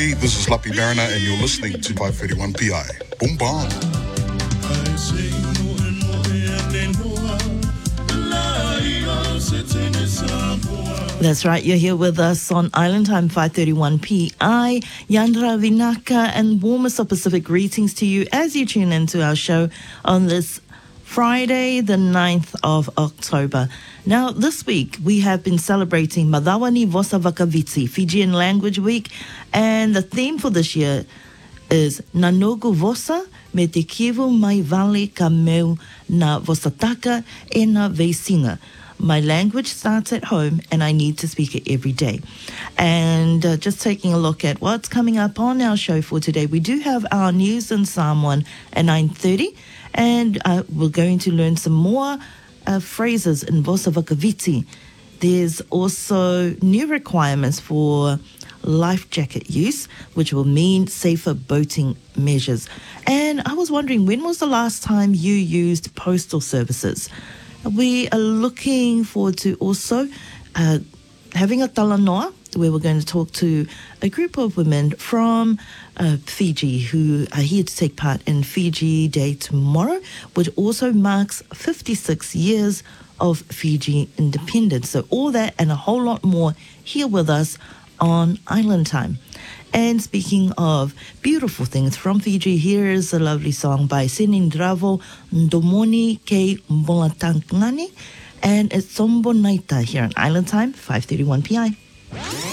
Hey, this is Lappy Mariner, and you're listening to 531 PI. Boom, bam. That's right, you're here with us on Island Time 531 PI. Yandra Vinaka, and warmest of Pacific greetings to you as you tune into our show on this Friday, the 9th of October. Now, this week, we have been celebrating Madawani Vosa Vakaviti, Fijian Language Week, and the theme for this year is Nanogu Vosa me te kivu mai vale ka meu na Vosataka e na Veisinga. My language starts at home and I need to speak it every day. And just taking a look at what's coming up on our show for today, we do have our news in Samoan at 9:30, and we're going to learn some more phrases in Vosa Vakaviti. There's also new requirements for life jacket use, which will mean safer boating measures. And I was wondering, when was the last time you used postal services? We are looking forward to also having a talanoa, where we're going to talk to a group of women from Fiji who are here to take part in Fiji Day tomorrow, which also marks 56 years of Fiji independence. So all that and a whole lot more here with us on Island Time. And speaking of beautiful things from Fiji, here is a lovely song by Senindravo Ndomoni Ke Mbolatangani, and it's Sombo Naita here on Island Time 531 PI.